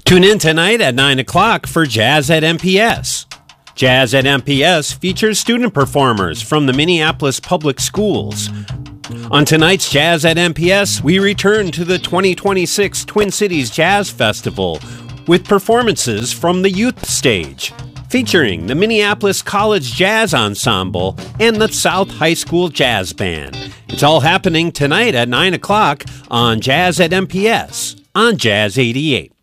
Tune in tonight at 9 o'clock for Jazz at MPS. Jazz at MPS features student performers from the Minneapolis Public Schools. On tonight's Jazz at MPS, we return to the 2026 Twin Cities Jazz Festival with performances from the youth stage, featuring the Minneapolis College Jazz Ensemble and the South High School Jazz Band. It's all happening tonight at 9 o'clock on Jazz at MPS on Jazz 88.